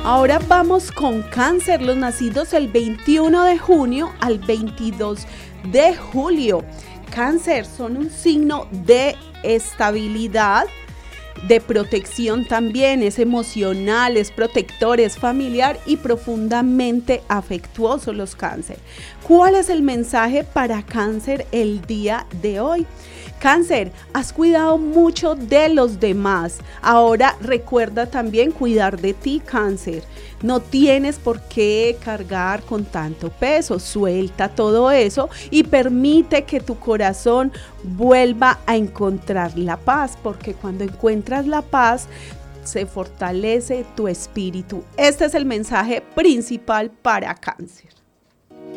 Ahora vamos con Cáncer, los nacidos el 21 de junio al 22 de julio. Cáncer son un signo de estabilidad, de protección también, es emocional, es protector, es familiar y profundamente afectuoso los Cáncer. ¿Cuál es el mensaje para Cáncer el día de hoy? Cáncer, has cuidado mucho de los demás. Ahora recuerda también cuidar de ti, Cáncer. No tienes por qué cargar con tanto peso. Suelta todo eso y permite que tu corazón vuelva a encontrar la paz, porque cuando encuentras la paz, se fortalece tu espíritu. Este es el mensaje principal para Cáncer.